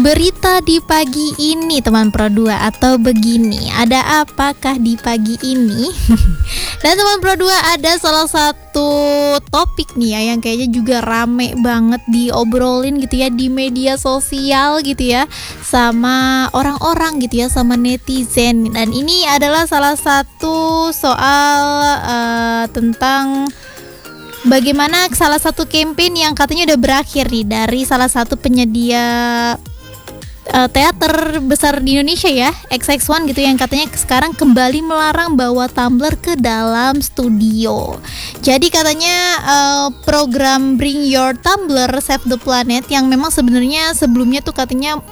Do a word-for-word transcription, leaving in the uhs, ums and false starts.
Berita di pagi ini teman Pro dua atau begini, ada apakah di pagi ini? Dan teman Pro dua ada salah satu topik nih ya yang kayaknya juga rame banget diobrolin gitu ya di media sosial gitu ya sama orang-orang gitu ya, sama netizen. Dan ini adalah salah satu soal uh, tentang bagaimana salah satu campaign yang katanya udah berakhir nih dari salah satu penyedia uh, teater besar di Indonesia ya, X X one gitu, yang katanya sekarang kembali melarang bawa tumbler ke dalam studio. Jadi katanya uh, program Bring Your Tumbler Save the Planet yang memang sebenarnya sebelumnya tuh katanya